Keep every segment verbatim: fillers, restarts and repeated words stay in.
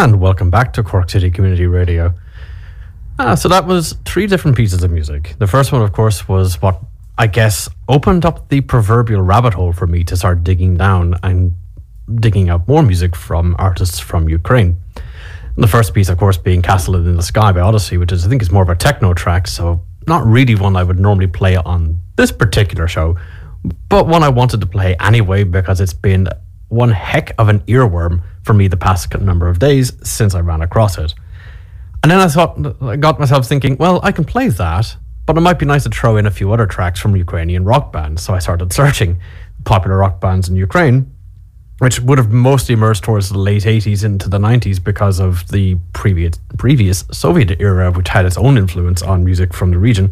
And welcome back to Cork City Community Radio. Ah, so that was three different pieces of music. The first one, of course, was what I guess opened up the proverbial rabbit hole for me to start digging down and digging out more music from artists from Ukraine. And the first piece, of course, being Castle in the Sky by Odyssey, which is, I think, is more of a techno track, so not really one I would normally play on this particular show, but one I wanted to play anyway because it's been one heck of an earworm for me the past number of days since I ran across it. And then I thought, I got myself thinking, well, I can play that, but it might be nice to throw in a few other tracks from Ukrainian rock bands. So I started searching popular rock bands in Ukraine, which would have mostly emerged towards the late eighties into the nineties because of the previous previous Soviet era, which had its own influence on music from the region.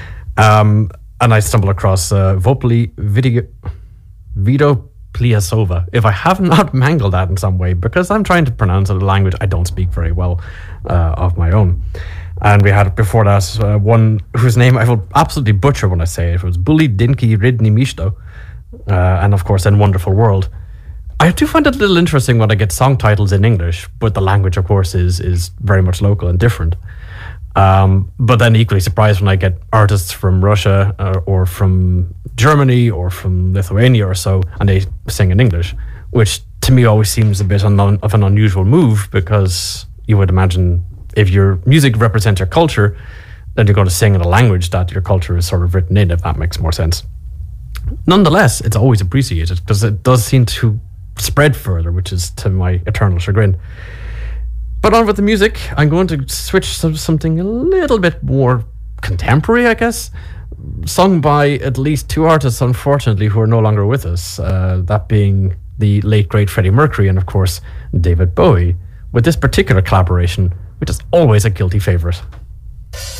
Um, and I stumbled across uh, Vopli Video, Vido Pliasova, if I have not mangled that in some way, because I'm trying to pronounce a language I don't speak very well uh, of my own. And we had before that uh, one whose name I will absolutely butcher when I say it. It was Bully Dinky Ridney Mishto, uh, and of course then Wonderful World. I do find it a little interesting when I get song titles in English, but the language, of course, is is very much local and different. Um, but then equally surprised when I get artists from Russia uh, or from Germany or from Lithuania or so, and they sing in English, which to me always seems a bit un- of an unusual move, because you would imagine if your music represents your culture, then you're going to sing in a language that your culture is sort of written in, if that makes more sense. Nonetheless, it's always appreciated because it does seem to spread further, which is to my eternal chagrin. But on with the music, I'm going to switch to something a little bit more contemporary, I guess, sung by at least two artists, unfortunately, who are no longer with us, uh, that being the late, great Freddie Mercury and, of course, David Bowie, with this particular collaboration, which is always a guilty favourite.